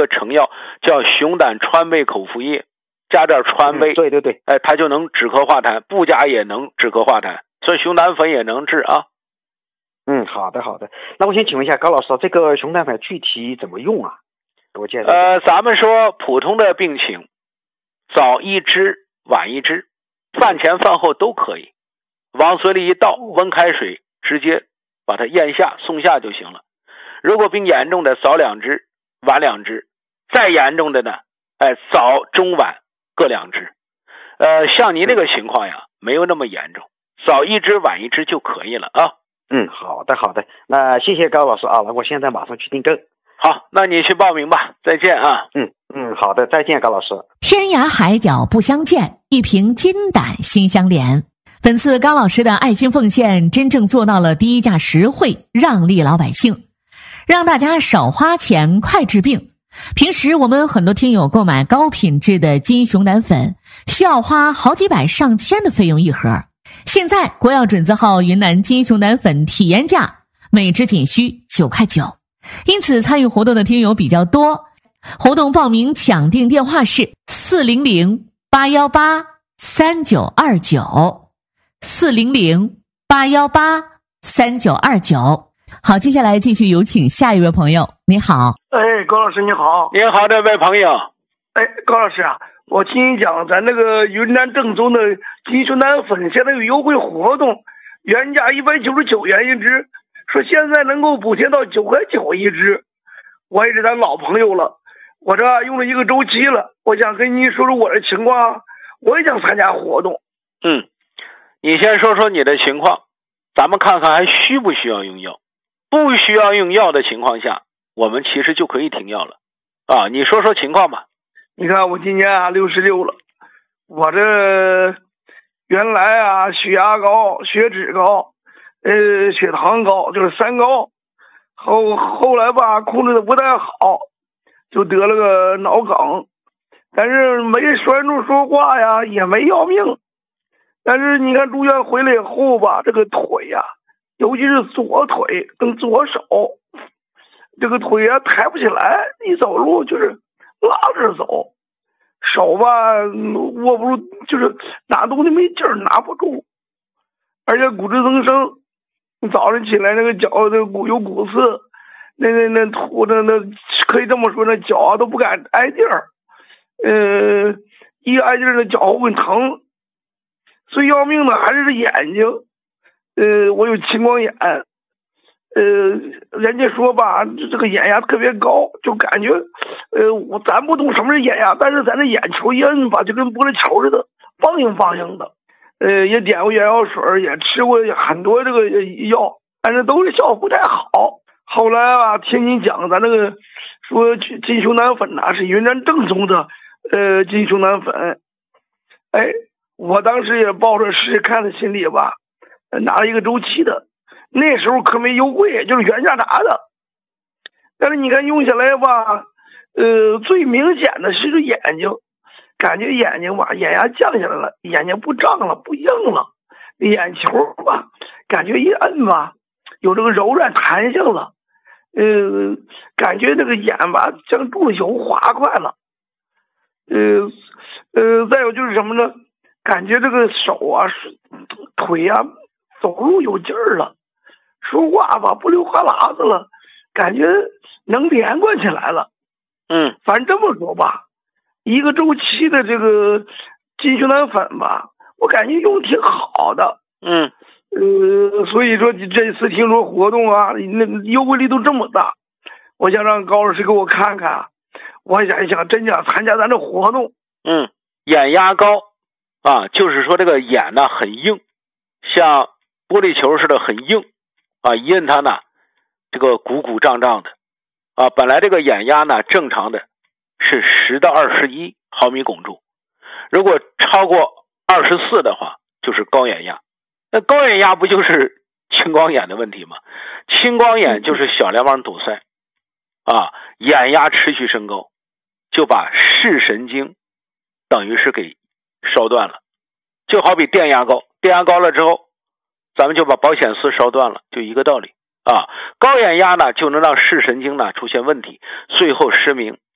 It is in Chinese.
个成药叫熊胆川贝口服液，加点川贝， 对， 它就能止咳化痰，不加也能止咳化痰，所以熊胆粉也能治啊。 好的。那我先请问一下高老师，这个熊胆粉具体怎么用啊？给我介绍。 咱们说普通的病情，早一支晚一支，饭前饭后都可以，往嘴里一倒，温开水直接把它咽下送下就行了。如果病严重的，早2支晚2支，再严重的呢，早中晚各2支。像您这个情况呀，没有那么严重，早1支晚1支就可以了啊。 好的，那谢谢高老师啊，我现在马上去订购。 好，那你去报名吧，再见啊。 好的，再见高老师。 天涯海角不相见，一瓶金胆心相连。本次高老师的爱心奉献真正做到了低价实惠，让利老百姓，让大家少花钱快治病。平时我们很多听友购买高品质的金熊胆粉，需要花好几百上千的费用一盒。现在国药准字号云南金熊胆粉体验价每支仅需9块9，因此参与活动的听友比较多。活动报名抢订电话是400-818-3929，400-818-3929。好，接下来继续有请下一位朋友。你好。 高老师你好。 你好，这位朋友。 高老师啊，我听你讲咱那个云南正宗的金熊胆粉现在有优惠活动，原价199元一支，说现在能够补贴到9块9一支。我也是咱老朋友了，我这用了1个周期了，我想跟您说说我的情况，我也想参加活动。 你先说说你的情况，咱们看看还需不需要用药。不需要用药的情况下，我们其实就可以停药了啊。你说说情况吧。 你看我今年66了，我这原来血压高、血脂高、血糖高，就是3高。后来控制的不太好，就得了个脑梗，但是没拴住说话呀，也没要命。但是你看住院回来以后这个腿呀，尤其是左腿跟左手，这个腿抬不起来，一走路就是拉着走，手握不住，就是拿东西没劲儿，拿不住，而且骨质增生。早上起来那个脚有骨刺，那可以这么说，那脚都不敢挨地儿，一挨地儿的脚后跟疼。最要命的还是眼睛，我有青光眼，人家说这个眼压特别高，就感觉咱不懂什么是眼压，但是咱这眼球一摁就跟玻璃球似的，放映的。也点过眼药水，也吃过很多这个药，但是都是效果不太好。后来听你讲咱那个说金熊胆粉是云南正宗的金熊胆粉，我当时也抱着试试看的心理拿了1个周期的，那时候可没优惠，就是原价拿的。但是你看用下来最明显的是眼睛，感觉眼睛眼压降下来了，眼睛不胀了，不硬了，眼球感觉一摁有这个柔软弹性了，感觉这个眼像注了油滑快了，再有就是什么呢？感觉这个手腿走路有劲儿了，说话不溜哈喇子了，感觉能连贯起来了。反正这么说1个周期的这个金熊胆粉我感觉用挺好的。所以说这次听说活动那优惠力度这么大，我想让高老师给我看看，我想真想参加咱这活动。 眼压高就是说这个眼很硬，像玻璃球似的很硬一摁它这个鼓鼓胀胀的本来这个眼压正常的是10到21毫米汞柱，如果超过24的话就是高眼压。那高眼压不就是青光眼的问题吗？青光眼就是小梁网堵塞眼压持续升高，就把视神经等于是给烧断了，就好比电压高，电压高了之后咱们就把保险丝烧断了，就一个道理高眼压就能让视神经出现问题，最后失明